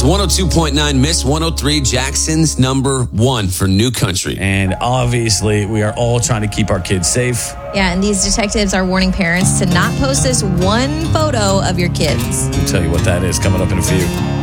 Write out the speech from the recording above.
It's 102.9 Miss 103, Jackson's number one for new country. And obviously, we are all trying to keep our kids safe. Yeah, and these detectives are warning parents to not post this one photo of your kids. I'll tell you what that is coming up in a few.